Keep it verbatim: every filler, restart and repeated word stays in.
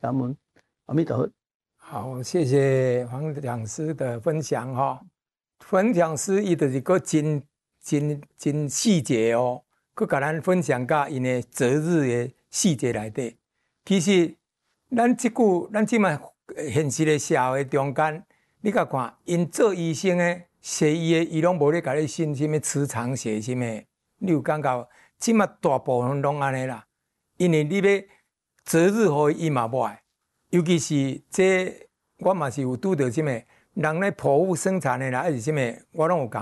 感恩，阿弥陀佛。 好，谢谢黄讲师的分享哈、哦。黄讲师伊就是个真真真细节哦，佮甲咱分享甲因的择日的细节内底。其实咱即句，咱即卖现实的社会中间，你甲看，因做医生的、西医的，伊拢无咧甲你信什么磁场写什么。你有感觉？即卖大部分拢安尼啦，因为你要择日互伊嘛无爱，尤其是这我嘛是有拄到什么人咧剖腹生产的啦，还是什么，我拢有讲。